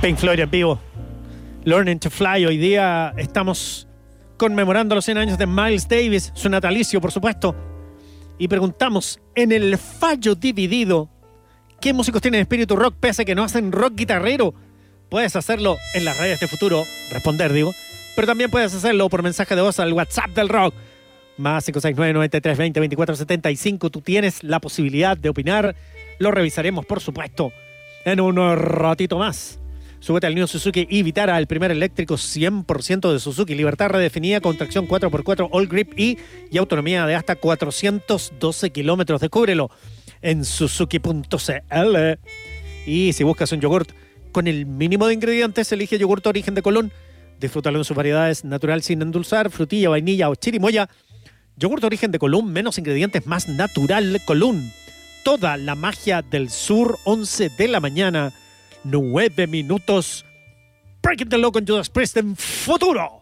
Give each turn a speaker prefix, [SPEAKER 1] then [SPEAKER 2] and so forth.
[SPEAKER 1] Pink Floyd en vivo. Learning to Fly. Hoy día estamos conmemorando los 100 años de Miles Davis, su natalicio, por supuesto. Y preguntamos, en el fallo dividido, ¿qué músicos tienen espíritu rock pese a que no hacen rock guitarrero? Puedes hacerlo en las redes de futuro, responder, digo. Pero también puedes hacerlo por mensaje de voz al WhatsApp del rock. Más 569-9320-2475. Tú tienes la posibilidad de opinar. Lo revisaremos, por supuesto, en un ratito más. Súbete al New Suzuki y Vitara, el primer eléctrico 100% de Suzuki. Libertad redefinida con tracción 4x4 All Grip y autonomía de hasta 412 kilómetros. Descúbrelo en suzuki.cl. Y si buscas un yogurt con el mínimo de ingredientes, elige yogurt Origen de Colón. Disfrútalo en sus variedades natural sin endulzar, frutilla, vainilla o chirimoya. Yogurt Origen de Colón, menos ingredientes, más natural. Colón. Toda la magia del sur, 11 de la mañana. 9 minutos. Breaking the Law con Judas Priest en futuro.